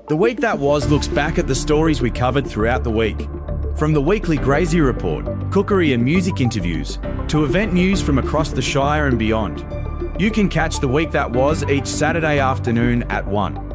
The Week That Was looks back at the stories we covered throughout the week. From the weekly Grazier Report, cookery and music interviews, to event news from across the Shire and beyond. You can catch The Week That Was each Saturday afternoon at 1.